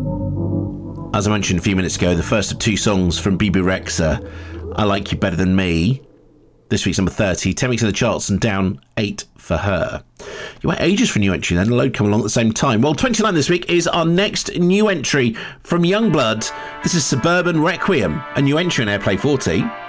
As I mentioned a few minutes ago, the first of two songs from Bebe Rexha, I Like You Better Than Me. This week's number 30, 10 weeks in the charts and down 8 for her. You wait ages for a new entry then, a load come along at the same time. Well, 29 this week is our next new entry from Youngblood. This is Suburban Requiem, a new entry in Airplay 40.